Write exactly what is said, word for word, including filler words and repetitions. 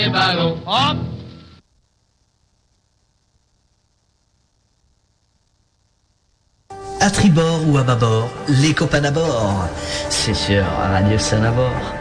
les ballons. Hop. À tribord ou à bâbord, les copains d'abord. C'est sur Radio Sanabord.